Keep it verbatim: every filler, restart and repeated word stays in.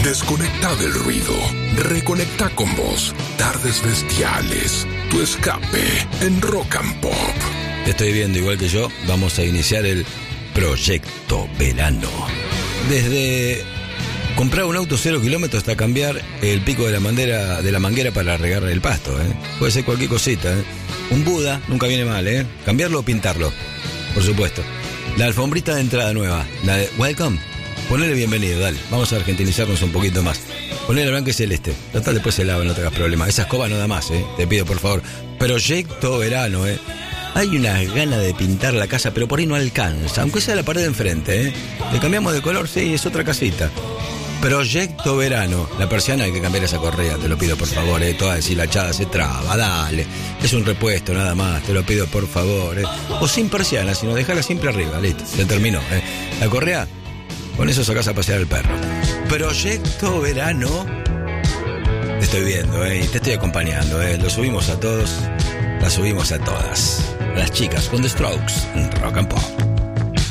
Desconecta del ruido. Reconecta con vos. Tardes bestiales. Tu escape en Rock and Pop. Te estoy viendo igual que yo. Vamos a iniciar el Proyecto Verano. Desde comprar un auto cero kilómetros hasta cambiar el pico de la manguera, de la manguera para regar el pasto, ¿eh? Puede ser cualquier cosita, ¿eh? Un Buda nunca viene mal, ¿eh? Cambiarlo o pintarlo, por supuesto. La alfombrita de entrada nueva, la de Welcome. Ponele bienvenido, dale. Vamos a argentinizarnos un poquito más. Ponele blanca y celeste. Total, después se lava, no te hagas problema. Esa escoba no da más, ¿eh? Te pido, por favor. Proyecto Verano, ¿eh? Hay una gana de pintar la casa, pero por ahí no alcanza. Aunque sea la pared de enfrente, ¿eh? Le cambiamos de color, sí, es otra casita. Proyecto Verano. La persiana hay que cambiar esa correa, te lo pido por favor, eh. Toda deshilachada se traba, dale. Es un repuesto nada más, te lo pido por favor, eh. O sin persiana, sino dejarla siempre arriba, listo, se terminó, eh. La correa, con eso sacás a pasear al perro. Proyecto Verano. Te estoy viendo, eh, y te estoy acompañando, eh. Lo subimos a todos, la subimos a todas. Las chicas con The Strokes en Rock and Pop.